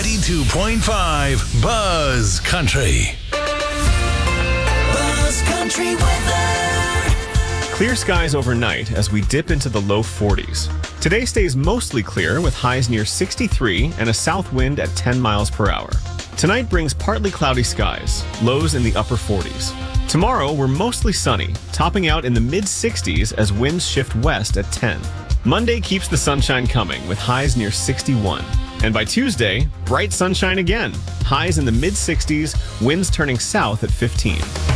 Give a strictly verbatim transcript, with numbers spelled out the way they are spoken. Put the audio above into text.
ninety-two point five Buzz Country. Buzz Country weather. Clear skies overnight as we dip into the low forties. Today stays mostly clear with highs near sixty-three and a south wind at ten miles per hour. Tonight brings partly cloudy skies, lows in the upper forties. Tomorrow, we're mostly sunny, topping out in the mid sixties as winds shift west at ten. Monday keeps the sunshine coming with highs near sixty-one. And by Tuesday, bright sunshine again. Highs in the mid sixties, winds turning south at fifteen.